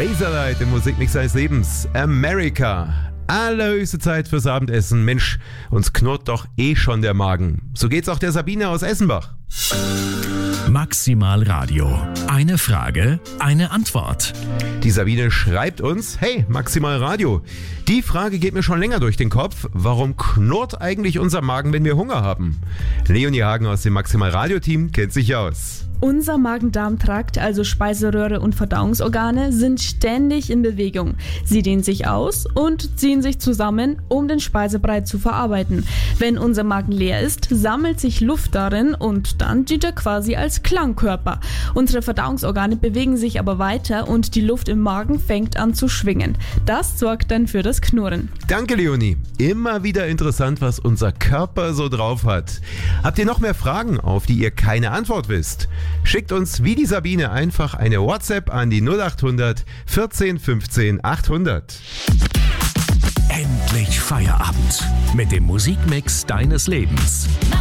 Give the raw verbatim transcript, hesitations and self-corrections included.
Razorlight im Musikmix seines Lebens. America. Allerhöchste Zeit fürs Abendessen. Mensch, uns knurrt doch eh schon der Magen. So geht's auch der Sabine aus Essenbach. Maximal Radio. Eine Frage, eine Antwort. Die Sabine schreibt uns, hey, Maximal Radio. Die Frage geht mir schon länger durch den Kopf. Warum knurrt eigentlich unser Magen, wenn wir Hunger haben? Leonie Hagen aus dem Maximal Radio Team kennt sich aus. Unser Magen-Darm-Trakt, also Speiseröhre und Verdauungsorgane, sind ständig in Bewegung. Sie dehnen sich aus und ziehen sich zusammen, um den Speisebrei zu verarbeiten. Wenn unser Magen leer ist, sammelt sich Luft darin und dann dient er quasi als Klangkörper. Unsere Verdauungsorgane bewegen sich aber weiter und die Luft im Magen fängt an zu schwingen. Das sorgt dann für das Knurren. Danke, Leonie. Immer wieder interessant, was unser Körper so drauf hat. Habt ihr noch mehr Fragen, auf die ihr keine Antwort wisst? Schickt uns wie die Sabine einfach eine WhatsApp an die null acht hundert vierzehn fünfzehn achthundert. Endlich Feierabend mit dem Musikmix deines Lebens.